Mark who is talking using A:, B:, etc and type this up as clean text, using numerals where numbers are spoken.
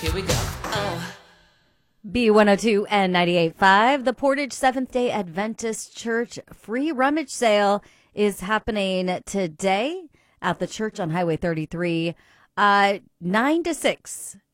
A: Here we go. Oh.
B: B102 and 98.5, the Portage Seventh-day Adventist Church free rummage sale is happening today at the church on Highway 33, 9 to 6.